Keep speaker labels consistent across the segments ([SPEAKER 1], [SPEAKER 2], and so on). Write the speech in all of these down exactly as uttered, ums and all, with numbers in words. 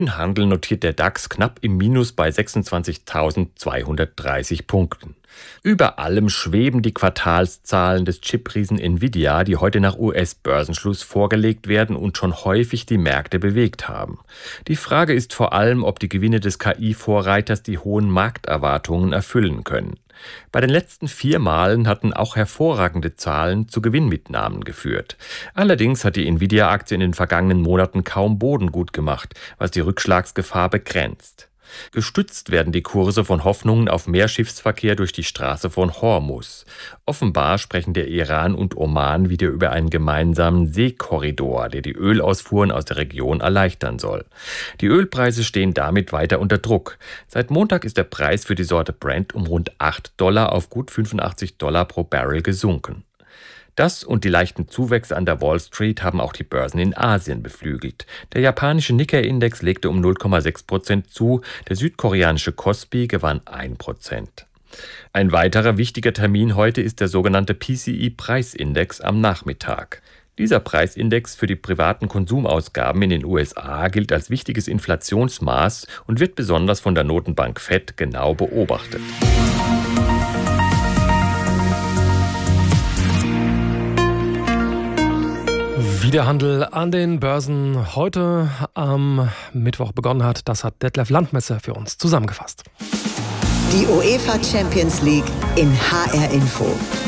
[SPEAKER 1] Im Handel notiert der DAX knapp im Minus bei sechsundzwanzigtausendzweihundertdreißig Punkten. Über allem schweben die Quartalszahlen des Chipriesen Nvidia, die heute nach U S-Börsenschluss vorgelegt werden und schon häufig die Märkte bewegt haben. Die Frage ist vor allem, ob die Gewinne des K I-Vorreiters die hohen Markterwartungen erfüllen können. Bei den letzten vier Malen hatten auch hervorragende Zahlen zu Gewinnmitnahmen geführt. Allerdings hat die Nvidia-Aktie in den vergangenen Monaten kaum Boden gut gemacht, was die Rückschlagsgefahr begrenzt. Gestützt werden die Kurse von Hoffnungen auf mehr Schiffsverkehr durch die Straße von Hormuz. Offenbar sprechen der Iran und Oman wieder über einen gemeinsamen Seekorridor, der die Ölausfuhren aus der Region erleichtern soll. Die Ölpreise stehen damit weiter unter Druck. Seit Montag ist der Preis für die Sorte Brent um rund acht Dollar auf gut fünfundachtzig Dollar pro Barrel gesunken. Das und die leichten Zuwächse an der Wall Street haben auch die Börsen in Asien beflügelt. Der japanische Nikkei-Index legte um null Komma sechs Prozent zu, der südkoreanische Kospi gewann ein Prozent. Ein weiterer wichtiger Termin heute ist der sogenannte P C I-Preisindex am Nachmittag. Dieser Preisindex für die privaten Konsumausgaben in den U S A gilt als wichtiges Inflationsmaß und wird besonders von der Notenbank Fed genau beobachtet.
[SPEAKER 2] Wie der Handel an den Börsen heute am Mittwoch begonnen hat, das hat Detlef Landmesser für uns zusammengefasst.
[SPEAKER 3] Die UEFA Champions League in H R Info.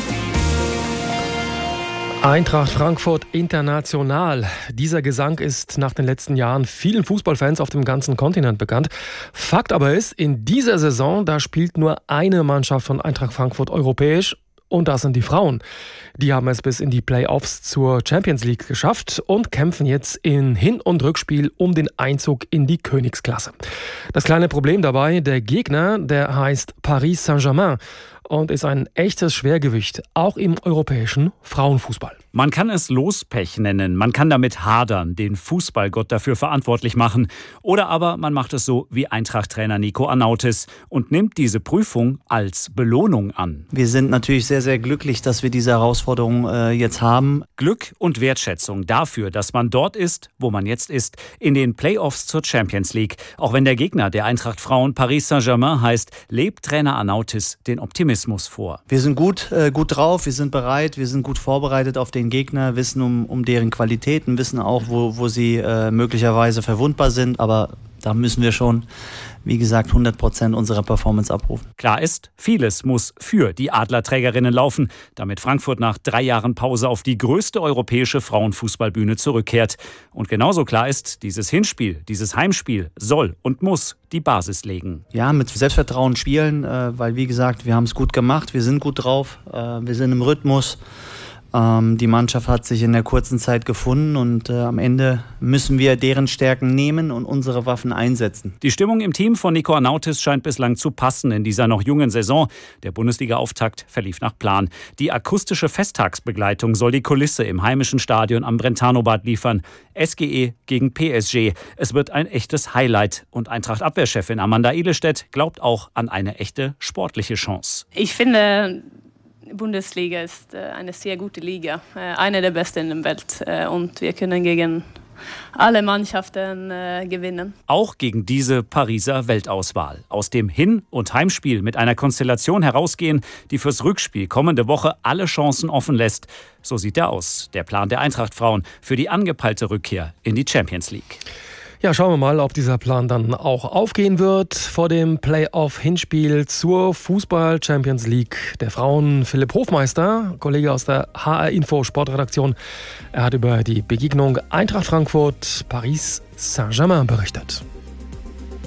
[SPEAKER 2] Eintracht Frankfurt international. Dieser Gesang ist nach den letzten Jahren vielen Fußballfans auf dem ganzen Kontinent bekannt. Fakt aber ist, in dieser Saison, da spielt nur eine Mannschaft von Eintracht Frankfurt europäisch. Und das sind die Frauen. Die haben es bis in die Playoffs zur Champions League geschafft und kämpfen jetzt in Hin- und Rückspiel um den Einzug in die Königsklasse. Das kleine Problem dabei, der Gegner, der heißt Paris Saint-Germain und ist ein echtes Schwergewicht, auch im europäischen Frauenfußball.
[SPEAKER 4] Man kann es Lospech nennen, man kann damit hadern, den Fußballgott dafür verantwortlich machen. Oder aber man macht es so wie Eintracht-Trainer Nico Arnautis und nimmt diese Prüfung als Belohnung an.
[SPEAKER 5] Wir sind natürlich sehr, sehr glücklich, dass wir diese Herausforderung äh, jetzt haben.
[SPEAKER 4] Glück und Wertschätzung dafür, dass man dort ist, wo man jetzt ist, in den Playoffs zur Champions League. Auch wenn der Gegner der Eintracht Frauen Paris Saint-Germain heißt, lebt Trainer Arnautis den Optimismus vor.
[SPEAKER 5] Wir sind gut, äh, gut drauf, wir sind bereit, wir sind gut vorbereitet auf den Gegner, wissen um, um deren Qualitäten, wissen auch, wo, wo sie äh, möglicherweise verwundbar sind, aber da müssen wir schon, wie gesagt, hundert Prozent unserer Performance abrufen.
[SPEAKER 4] Klar ist, vieles muss für die Adlerträgerinnen laufen, damit Frankfurt nach drei Jahren Pause auf die größte europäische Frauenfußballbühne zurückkehrt. Und genauso klar ist, dieses Hinspiel, dieses Heimspiel soll und muss die Basis legen.
[SPEAKER 5] Ja, mit Selbstvertrauen spielen, äh, weil wie gesagt, wir haben es gut gemacht, wir sind gut drauf, äh, wir sind im Rhythmus. Die Mannschaft hat sich in der kurzen Zeit gefunden und äh, am Ende müssen wir deren Stärken nehmen und unsere Waffen einsetzen.
[SPEAKER 4] Die Stimmung im Team von Nico Arnautis scheint bislang zu passen in dieser noch jungen Saison. Der Bundesliga-Auftakt verlief nach Plan. Die akustische Festtagsbegleitung soll die Kulisse im heimischen Stadion am Brentano-Bad liefern. S G E gegen P S G. Es wird ein echtes Highlight. Und Eintracht-Abwehrchefin Amanda Ehlestedt glaubt auch an eine echte sportliche Chance.
[SPEAKER 6] Ich finde, Bundesliga ist eine sehr gute Liga, eine der besten in der Welt und wir können gegen alle Mannschaften gewinnen.
[SPEAKER 4] Auch gegen diese Pariser Weltauswahl. Aus dem Hin- und Heimspiel mit einer Konstellation herausgehen, die fürs Rückspiel kommende Woche alle Chancen offen lässt. So sieht er aus, der Plan der Eintracht-Frauen für die angepeilte Rückkehr in die Champions League.
[SPEAKER 2] Ja, schauen wir mal, ob dieser Plan dann auch aufgehen wird vor dem Playoff-Hinspiel zur Fußball-Champions League der Frauen. Philipp Hofmeister, Kollege aus der H R-Info Sportredaktion, er hat über die Begegnung Eintracht Frankfurt-Paris Saint-Germain berichtet.